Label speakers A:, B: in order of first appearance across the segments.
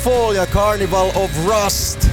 A: Fall ja Carnival of Rust.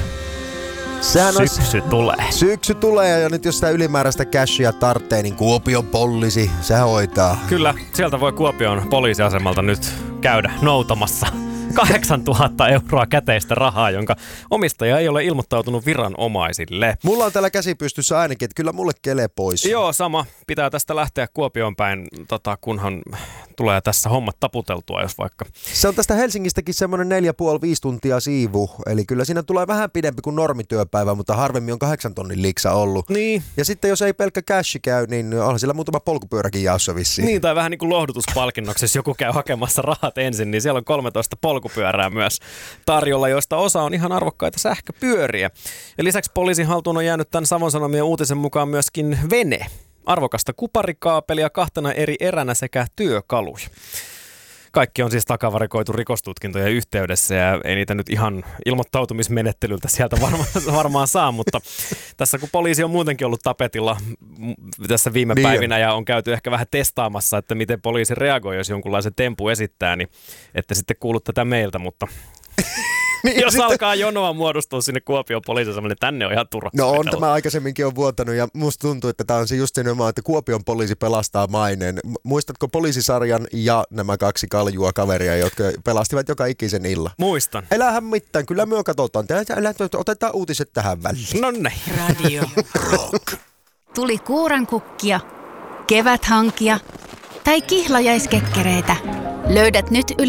A: Syksy tulee ja nyt jos sitä ylimääräistä cashia tarvitsee, niin Kuopion poliisi, se hoitaa.
B: Kyllä, sieltä voi Kuopion poliisiasemalta nyt käydä noutamassa 8 000 euroa käteistä rahaa, jonka omistaja ei ole ilmoittautunut viranomaisille.
A: Mulla on täällä käsi pystyssä ainakin, että kyllä mulle kelee pois.
B: Joo, sama. Pitää tästä lähteä Kuopioon päin, kunhan tulee tässä hommat taputeltua, jos vaikka.
A: Se on tästä Helsingistäkin semmoinen 4,5-5 tuntia siivu, eli kyllä siinä tulee vähän pidempi kuin normityöpäivä, mutta harvemmin on 8 tonnin liksa ollut.
B: Niin.
A: Ja sitten jos ei pelkkä cash käy, niin onhan sillä muutama polkupyöräkin jaossa vissiin.
B: Niin, tai vähän niin kuin lohdutuspalkinnoksi, jos joku käy hakemassa rahat ensin, niin siellä on 13 polkupyörää myös tarjolla, joista osa on ihan arvokkaita sähköpyöriä. Ja lisäksi poliisin haltuun on jäänyt tämän Savon Sanomien uutisen mukaan myöskin vene, arvokasta kuparikaapelia 2 eri eränä sekä työkaluja. Kaikki on siis takavarikoitu rikostutkintojen yhteydessä ja ei niitä nyt ihan ilmoittautumismenettelyltä sieltä varmaan saa, mutta tässä kun poliisi on muutenkin ollut tapetilla tässä viime päivinä ja on käyty ehkä vähän testaamassa, että miten poliisi reagoi, jos jonkunlaisen tempu esittää, niin ette sitten kuulu tätä meiltä, mutta niin, jos alkaa jonoa muodostua sinne Kuopion poliisiasemalle, niin tänne on ihan turha.
A: No on tämä aikaisemminkin on vuotanut ja musta tuntuu, että tämä on se just nimenomaan, että Kuopion poliisi pelastaa maineen. Muistatko poliisisarjan ja nämä 2 kaljua kaveria, jotka pelastivat joka ikisen illan?
B: Muistan.
A: Älähän mitään, kyllä me katsotaan. Otetaan uutiset tähän väliin.
B: No näin.
C: Radio Rock. Tuli kuurankukkia, keväthankia tai kihlajaiskekkereitä. Löydät nyt yli